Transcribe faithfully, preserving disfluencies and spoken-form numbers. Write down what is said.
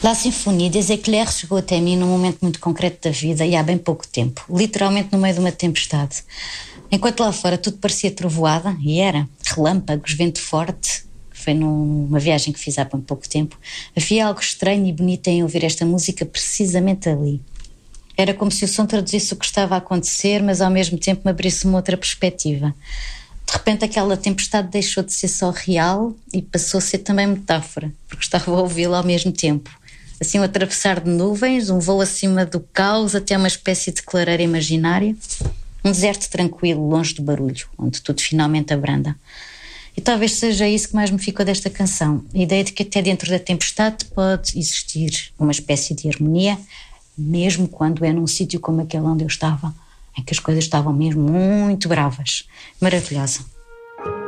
La Symphonie des Éclairs chegou até mim num momento muito concreto da vida e há bem pouco tempo, literalmente no meio de uma tempestade. Enquanto lá fora tudo parecia trovoada, e era, relâmpagos, vento forte, foi numa viagem que fiz há bem pouco tempo, havia algo estranho e bonito em ouvir esta música precisamente ali. Era como se o som traduzisse o que estava a acontecer, mas ao mesmo tempo me abrisse uma outra perspectiva. De repente aquela tempestade deixou de ser só real e passou a ser também metáfora, porque estava a ouvi-la ao mesmo tempo. Assim, um atravessar de nuvens, um voo acima do caos até uma espécie de clareira imaginária. Um deserto tranquilo, longe do barulho, onde tudo finalmente abranda. E talvez seja isso que mais me ficou desta canção. A ideia de que até dentro da tempestade pode existir uma espécie de harmonia, mesmo quando é num sítio como aquele onde eu estava, em que as coisas estavam mesmo muito bravas. Maravilhosa.